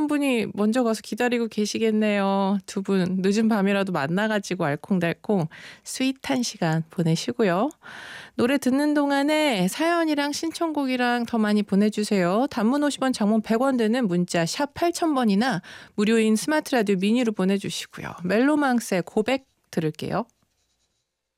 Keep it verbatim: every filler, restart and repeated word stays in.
분이 먼저 가서 기다리고 계시겠네요. 두 분 늦은 밤이라도 만나가지고 알콩달콩 스윗한 시간 보내시고요. 노래 듣는 동안에 사연이랑 신청곡이랑 더 많이 보내주세요. 단문 오십 원, 장문 백 원 되는 문자 샵 팔천 번이나 무료인 스마트 라디오 미니로 보내주시고요. 멜로망스의 고백 들을게요.